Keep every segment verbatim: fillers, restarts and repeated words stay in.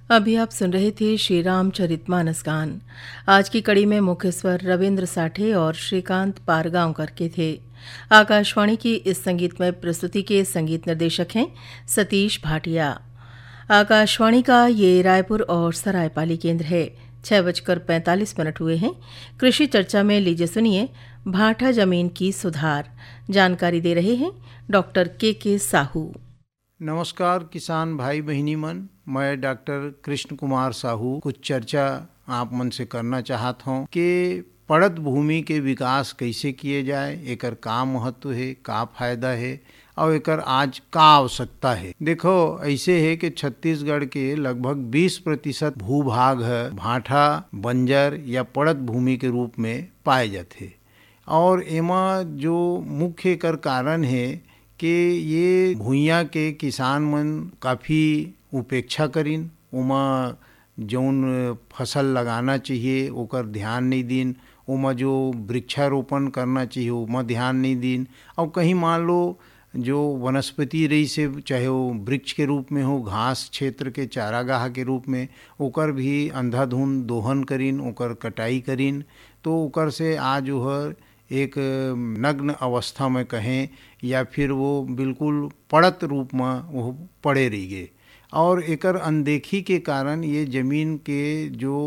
अभी आप सुन रहे थे श्री रामचरितमानस गान। आज की कड़ी में मुख्य स्वर रविंद्र साठे और श्रीकांत पारगांवकर के थे। आकाशवाणी की इस संगीतमय प्रस्तुति के संगीत निर्देशक हैं सतीश भाटिया। आकाशवाणी का ये रायपुर और सरायपाली केंद्र है। छह बजकर पैंतालीस मिनट हुए हैं। कृषि चर्चा में लीजिए सुनिए भाठा जमीन की सुधार। जानकारी दे रहे हैं डॉक्टर के के साहू। नमस्कार किसान भाई बहिनी मन, मैं डॉक्टर कृष्ण कुमार साहू कुछ चर्चा आप मन से करना चाहता हूँ कि पड़त भूमि के विकास कैसे किए जाए, एकर का महत्व है, का फायदा है और एकर आज का आवश्यकता है। देखो ऐसे है कि छत्तीसगढ़ के लगभग बीस प्रतिशत भूभाग है भाठा बंजर या पड़त भूमि के रूप में पाए जाते और एमा जो मुख्य एकर कारण है कि ये भुइयाँ के किसान मन काफ़ी उपेक्षा करिन, उमा जौन फसल लगाना चाहिए ओकर ध्यान नहीं दिन, उमा जो वृक्षारोपण करना चाहिए उमा ध्यान नहीं दिन, और कहीं मान लो जो वनस्पति रही से चाहे वो वृक्ष के रूप में हो, घास क्षेत्र के चारागाह के रूप में, ओकर भी अंधाधुंध दोहन करिन, ओकर कटाई करिन, तो ओकर से आज वह एक नग्न अवस्था में कहें या फिर वो बिल्कुल पड़त रूप में वो पड़े रह गए। और एकर अनदेखी के कारण ये ज़मीन के जो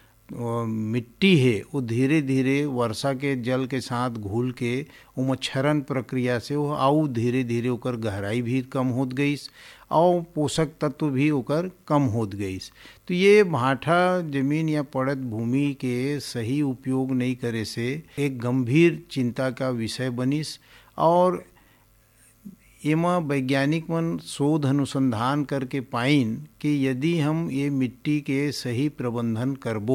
मिट्टी है वो धीरे धीरे वर्षा के जल के साथ घुल के वो क्षरण प्रक्रिया से वो आउ धीरे धीरे ओकर गहराई भी कम होत गईस और पोषक तत्व भी ओकर कम होत गईस। तो ये भाठा जमीन या पड़त भूमि के सही उपयोग नहीं करे से एक गंभीर चिंता का विषय बनिस। और एमा वैज्ञानिक मन शोध अनुसंधान करके पाइन कि यदि हम ये मिट्टी के सही प्रबंधन करबो,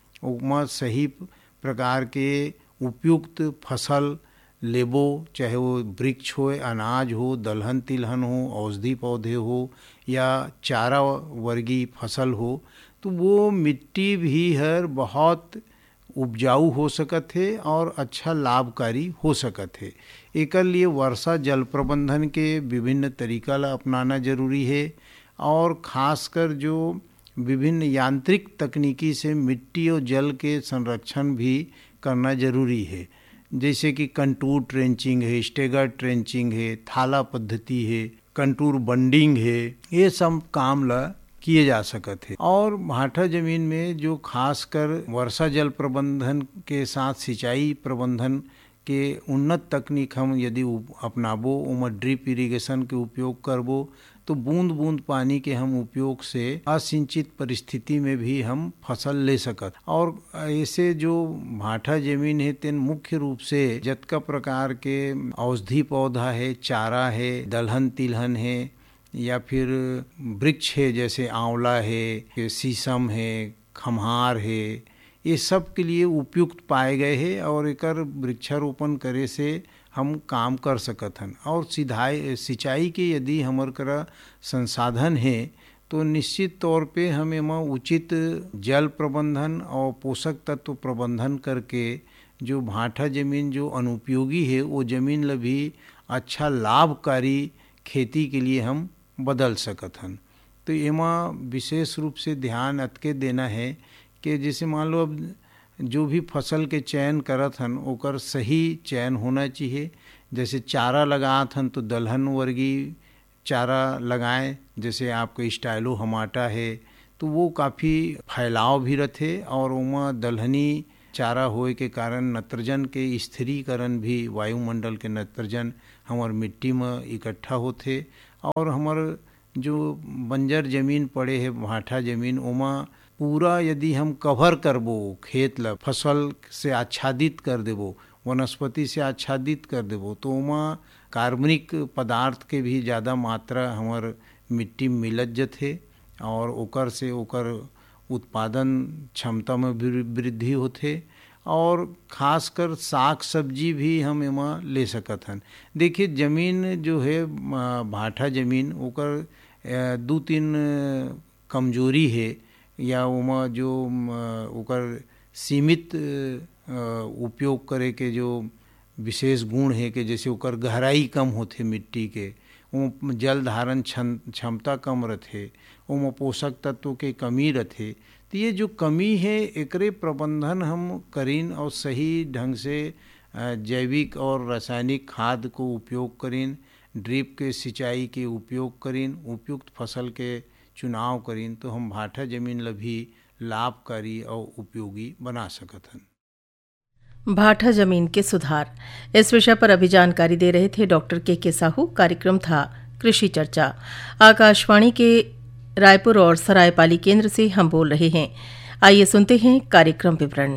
उमा सही प्रकार के उपयुक्त फसल लेबो, चाहे वो वृक्ष हो, अनाज हो, दलहन तिलहन हो, औषधि पौधे हो या चारा वर्गीय फसल हो, तो वो मिट्टी भी हर बहुत उपजाऊ हो सकत है और अच्छा लाभकारी हो सकत है। एक लिए वर्षा जल प्रबंधन के विभिन्न तरीका ला अपनाना जरूरी है और खासकर जो विभिन्न यांत्रिक तकनीकी से मिट्टी और जल के संरक्षण भी करना जरूरी है, जैसे कि कंटूर ट्रेंचिंग है, स्टेगर ट्रेंचिंग है, थाला पद्धति है, कंटूर बंडिंग है, ये सब काम ला किए जा सकते हैं। और भाठा जमीन में जो खासकर वर्षा जल प्रबंधन के साथ सिंचाई प्रबंधन के उन्नत तकनीक हम यदि अपनाबो, उमर ड्रिप इरिगेशन के उपयोग करबो, तो बूंद बूंद पानी के हम उपयोग से असिंचित परिस्थिति में भी हम फसल ले सकत। और ऐसे जो भाठा जमीन है तेन मुख्य रूप से जतका प्रकार के औषधि पौधा है, चारा है, दलहन तिलहन है या फिर वृक्ष है जैसे आंवला है, शीशम है, खम्हार है, ये सब के लिए उपयुक्त पाए गए हैं और एकर वृक्षारोपण करे से हम काम कर सकत हन। और सिधाई सिंचाई के यदि हमर करा संसाधन है तो निश्चित तौर पे हम एमा उचित जल प्रबंधन और पोषक तत्व प्रबंधन करके जो भाठा जमीन जो अनुपयोगी है वो जमीन ला भी अच्छा लाभकारी खेती के लिए हम बदल सकत हन। तो एमा विशेष रूप से ध्यान अतके देना है कि जैसे मान लो अब जो भी फसल के चयन करत हन ओकर सही चयन होना चाहिए। जैसे चारा लगात हन तो दलहन वर्गीय चारा लगाएं, जैसे आपको स्टाइलो हमाटा है तो वो काफ़ी फैलाव भी रहते और उमा दलहनी चारा होए के कारण नत्रजन के स्थिरीकरण भी वायुमंडल के नत्रजन हमार मिट्टी में इकट्ठा होते और हमार जो बंजर जमीन पड़े है भाठा जमीन उमा पूरा यदि हम कवर करबो खेत ला फसल से आच्छादित कर देबो, वनस्पति से आच्छादित कर देबो, तो उमा कार्बनिक पदार्थ के भी ज़्यादा मात्रा हमार मिट्टी में मिलत जथे और ओकर से ओकर उत्पादन क्षमता में भी वृद्धि होते और खासकर साग सब्जी भी हम एमा ले सकत हन। देखिए जमीन जो है भाठा जमीन ओकर दो तीन कमजोरी है या उमा जो ओकर सीमित उपयोग करे के जो विशेष गुण है कि जैसे ओकर गहराई कम होते मिट्टी के, वो जल धारण क्षमता कम रथे, वो पोषक तत्व के कमी रथे। तो ये जो कमी है एकरे प्रबंधन हम करीन और सही ढंग से जैविक और रासायनिक खाद को उपयोग करीन, ड्रिप के सिंचाई के उपयोग करीन, उपयुक्त फसल के चुनाव करीन, तो हम भाठा जमीन ला भी लाभकारी और उपयोगी बना सकत हन। भाठा जमीन के सुधार, इस विषय पर अभी जानकारी दे रहे थे डॉक्टर के के साहू। कार्यक्रम था कृषि चर्चा। आकाशवाणी के रायपुर और सरायपाली केंद्र से हम बोल रहे हैं। आइए सुनते हैं कार्यक्रम विवरण।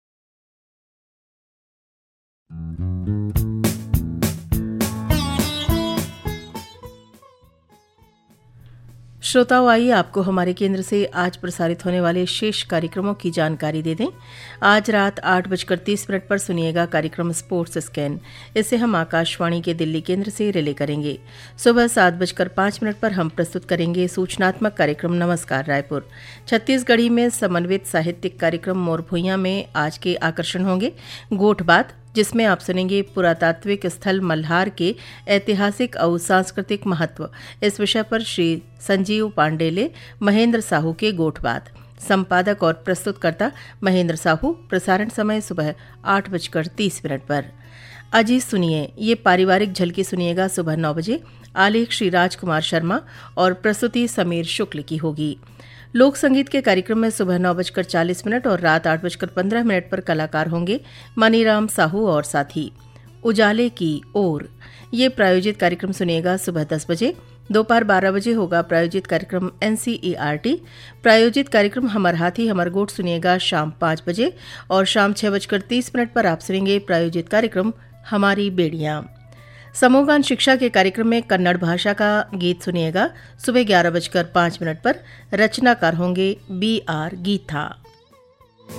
श्रोताओं, आइए आपको हमारे केंद्र से आज प्रसारित होने वाले शेष कार्यक्रमों की जानकारी दे दें। आज रात आठ बजकर तीस मिनट पर सुनिएगा कार्यक्रम स्पोर्ट्स स्कैन। इसे हम आकाशवाणी के दिल्ली केंद्र से रिले करेंगे। सुबह सात बजकर पाँच मिनट पर हम प्रस्तुत करेंगे सूचनात्मक कार्यक्रम नमस्कार रायपुर। छत्तीसगढ़ी में समन्वित साहित्यिक कार्यक्रम मोर भुइयां में आज के आकर्षण होंगे गोठ बात, जिसमें आप सुनेंगे पुरातात्विक स्थल मल्हार के ऐतिहासिक और सांस्कृतिक महत्व। इस विषय पर श्री संजीव पांडेले महेंद्र साहू के गोठ बात। संपादक और प्रस्तुतकर्ता महेंद्र साहू। प्रसारण समय सुबह आठ बजकर तीस मिनट पर। अजी सुनिए, ये पारिवारिक झलकी सुनिएगा सुबह नौ बजे। आलेख श्री राजकुमार शर्मा और प्रस्तुति समीर शुक्ल की होगी। लोक संगीत के कार्यक्रम में सुबह नौ बजकर चालीस मिनट और रात आठ बजकर पंद्रह मिनट पर कलाकार होंगे मनीराम साहू और साथी। उजाले की ओर, ये प्रायोजित कार्यक्रम सुनिएगा सुबह दस बजे। दोपहर बारह बजे होगा प्रायोजित कार्यक्रम एनसीईआरटी। प्रायोजित कार्यक्रम हमर हाथी हमर गोठ सुनिएगा शाम पाँच बजे और शाम छह बजकर तीस मिनट पर आप सुनेंगे प्रायोजित कार्यक्रम हमारी बेड़ियां। समूहगान शिक्षा के कार्यक्रम में कन्नड़ भाषा का गीत सुनिएगा सुबह ग्यारह बजकर पाँच मिनट पर। रचनाकार होंगे बी आर गीता।